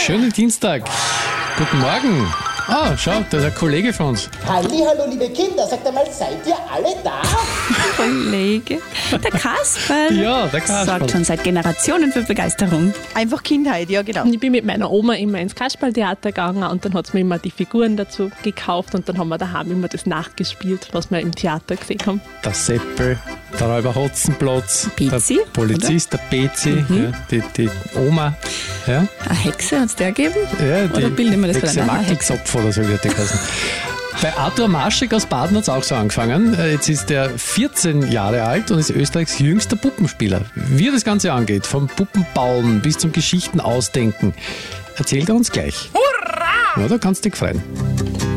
schönen Dienstag. Guten Morgen. Ah, schau, da ist ein Kollege von uns. Hallihallo, liebe Kinder, sagt einmal, seid ihr alle da? Kollege. Der Kasperl. Ja, der Kasperl. Sorgt schon seit Generationen für Begeisterung. Einfach Kindheit, ja genau. Ich bin mit meiner Oma immer ins Kasperltheater gegangen und dann hat sie mir immer die Figuren dazu gekauft und dann haben wir daheim immer das nachgespielt, was wir im Theater gesehen haben. Der Seppel, der Räuber Hotzenplotz, Pezi, der Polizist, der Pezi, ja, die Oma. Ja. Eine Hexe hat es der gegeben? Ja, Oder bilden wir das Hexe wieder? Nein, eine Wackelzopf oder so wird die heißen. Bei Arthur Maschek aus Baden hat es auch so angefangen. Jetzt ist er 14 Jahre alt und ist Österreichs jüngster Puppenspieler. Wie er das Ganze angeht, vom Puppenbauen bis zum Geschichten ausdenken, erzählt er uns gleich. Hurra! Ja, da kannst du dich freuen.